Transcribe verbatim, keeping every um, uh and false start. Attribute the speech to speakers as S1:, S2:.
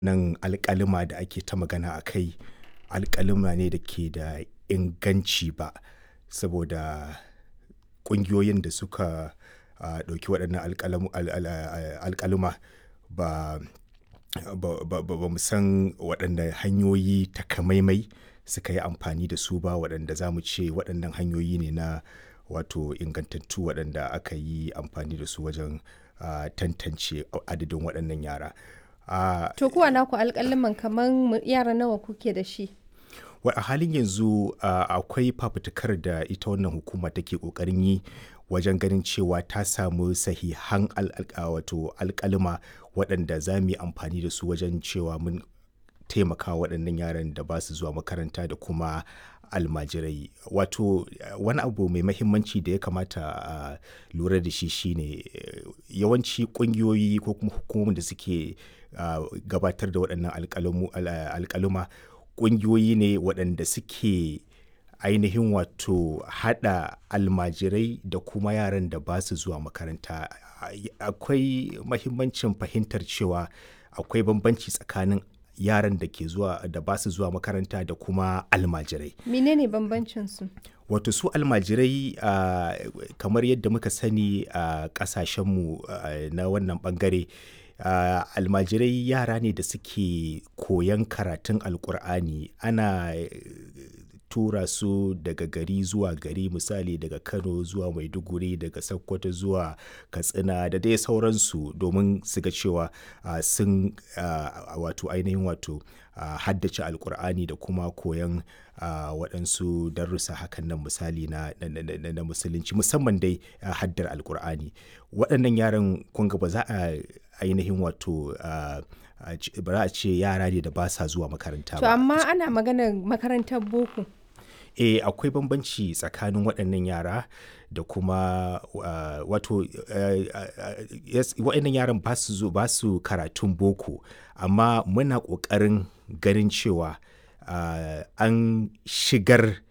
S1: Nan alƙaluma da ake ta magana a kai, alƙaluma ne da ke da inganci ba, saboda ƙungiyoyin da suka ah, ɗauki waɗannan alƙalamu al al ah, alƙaluma ba ba ba ba mu san waɗanne hanyoyi takamaimai suka yi amfani da su ba, waɗanda za mu ce waɗannan hanyoyi ne na wato ingantattu waɗanda aka yi amfani da su wajen ah, tantance adadin waɗannan yara. Ah,
S2: To ku a naku alƙaluman kaman yara nawa kuke da shi?
S1: wa a halin yanzu ah, akwai fafutukar da ita wannan hukuma take ƙoƙarin yi wajen ganin cewa ta samu sahihan al al ah, wato alƙaluma waɗanda za mu yi amfani da su wajen cewa mun taimaka wa waɗannan yaran da ba su zuwa makaranta da kuma almajirai. Wato wani abu mai mahimmanci da ya kamata a lura da shi shine yawanci ƙungiyoyi ko kuma hukumomin da suke ah, gabatar da waɗannan alƙalamu al ah, alƙaluma ƙungiyoyi ne waɗanda suke ainihin wato haɗa almajirai da kuma yaran da ba su zuwa makaranta. Akwai mahimmancin fahimtar cewa akwai bambanci tsakanin yaran da ke zuwa da ba su zuwa makaranta da kuma almajirai.
S2: Menene bambancin su?
S1: Wato su almajirai ah, kamar yadda muka sani a ƙasashenmu ah, na wannan ɓangare, ah, almajirai yara ne da suke koyon karatun Alkur'ani. Ana tura su daga gari zuwa gari, misali daga Kano zuwa Maiduguri, daga Sokoto zuwa Katsina da dai sauransu, domin su ga cewa ah, sun ah, wato ainihin wato ah, haddace Alkur'ani da kuma koyon ah, waɗansu darussa hakan nan, misali na na na na na musulunci, musamman dai haddar Alkur'ani. Waɗannan yaran kun ga ba za a ainihin wato ah, ba za a ce yara ne da ba sa zuwa makaranta
S2: To
S1: ba.
S2: amma ana maganar makarantar boko.
S1: Eh, akwai bambanci tsakanin waɗannan yara da kuma ah, wato eh, ah, yes, waɗannan yaran ba su zo ba su karatun boko, amma muna ƙoƙarin ganin cewa ah, an shigar